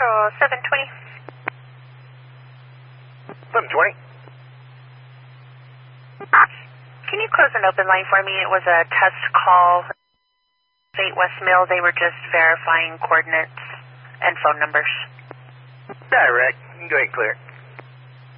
Central 720. 720. Can you close an open line for me? It was a test call. 8 West Mill. They were just verifying coordinates and phone numbers. Direct. You can go ahead and clear it.